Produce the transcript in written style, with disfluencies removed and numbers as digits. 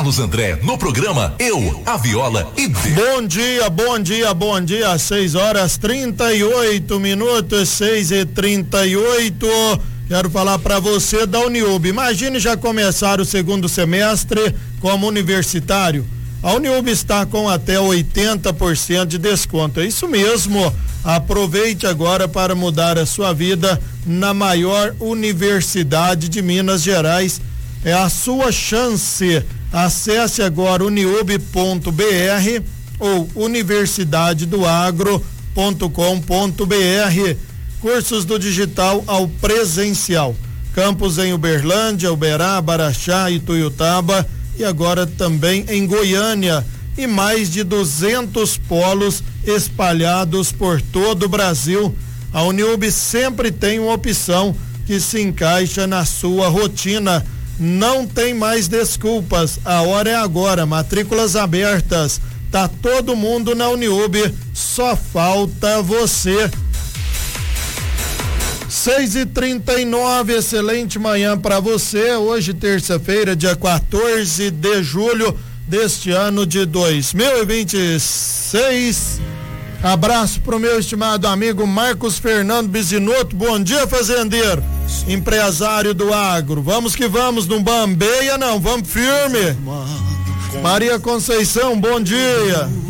Carlos André, no programa Eu, a Viola e Deus. Bom dia, 6h38, 6h38. Quero falar para você da Uniub. Imagine já começar o segundo semestre como universitário. A Uniub está com até 80% de desconto. É isso mesmo. Aproveite agora para mudar a sua vida na maior universidade de Minas Gerais. É a sua chance. Acesse agora uniub.br ou universidadedoagro.com.br. Cursos do digital ao presencial. Campus em Uberlândia, Uberá, Baraxá, Ituiutaba e agora também em Goiânia. E mais de 200 polos espalhados por todo o Brasil. A Uniub sempre tem uma opção que se encaixa na sua rotina. Não tem mais desculpas, a hora é agora, matrículas abertas, tá todo mundo na Uniub, só falta você. 6h39, excelente manhã para você, hoje terça-feira, dia 14 de julho deste ano de 2026. Abraço pro meu estimado amigo Marcos Fernando Bisinotto. Bom dia, fazendeiro, empresário do agro. Vamos que vamos, não bambeia não, vamos firme. Maria Conceição, bom dia.